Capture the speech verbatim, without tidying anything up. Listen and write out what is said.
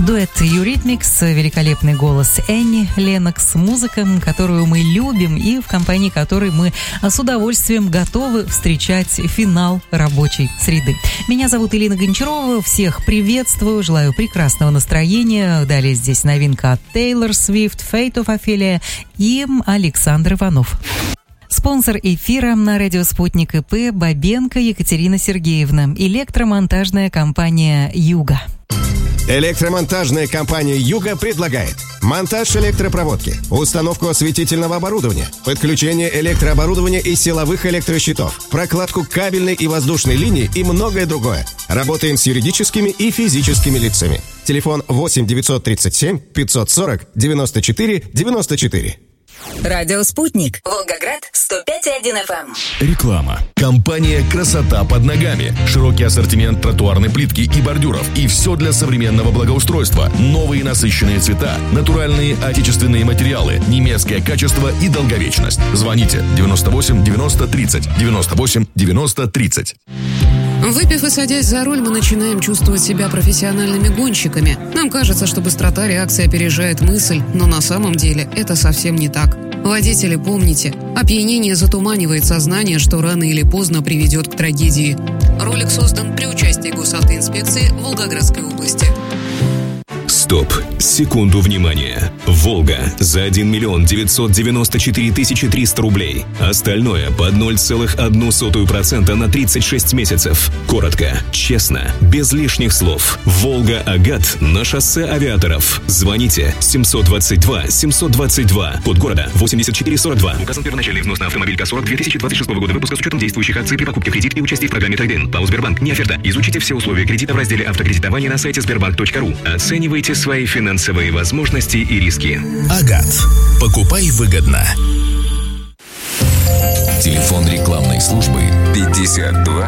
Дуэт Eurythmics, великолепный голос Энни Леннокс, музыка, которую мы любим и в компании которой мы с удовольствием готовы встречать финал рабочей среды. Меня зовут Элина Гончарова, всех приветствую, желаю прекрасного настроения. Далее здесь новинка от Тейлор Свифт, Fate of Ophelia и Александр Иванов. Спонсор эфира на радио «Спутник» ИП Бабенко Екатерина Сергеевна, электромонтажная компания «Юга». Электромонтажная компания «Юга» предлагает монтаж электропроводки, установку осветительного оборудования, подключение электрооборудования и силовых электрощитов, прокладку кабельной и воздушной линии и многое другое. Работаем с юридическими и физическими лицами. Телефон восемь девятьсот тридцать семь пятьсот сорок девяносто четыре девяносто четыре. Радио «Спутник». Волгоград, сто пять и один эф эм. Реклама. Компания «Красота под ногами». Широкий ассортимент тротуарной плитки и бордюров. И все для современного благоустройства. Новые насыщенные цвета, натуральные отечественные материалы, немецкое качество и долговечность. Звоните девяносто восемь девяносто тридцать девяносто восемь девяносто тридцать. Выпив и садясь за руль, мы начинаем чувствовать себя профессиональными гонщиками. Нам кажется, что быстрота реакции опережает мысль, но на самом деле это совсем не так. Водители, помните, опьянение затуманивает сознание, что рано или поздно приведет к трагедии. Ролик создан при участии госавтоинспекции Волгоградской области. Стоп! Секунду внимания. «Волга» за один миллион девятьсот девяносто четыре тысячи триста рублей. Остальное под ноль целых одну сотую процента на тридцать шесть месяцев. Коротко, честно, без лишних слов. «Волга Агат» на шоссе авиаторов. Звоните семьсот двадцать два семьсот двадцать два. Код города восемьдесят четыре сорок два. Указан первоначальный взнос на автомобиль КА-сорок две тысячи двадцать шестого года выпуска с учетом действующих акций при покупке в кредит и участии в программе «Трейд-ин». ПАО «Сбербанк». Не оферта. Изучите все условия кредита в разделе «Автокредитование» на сайте сбербанк точка ру. Оценивайте свои финансовые возможности и риски. Агат. Покупай выгодно. Телефон рекламной службы пятьдесят два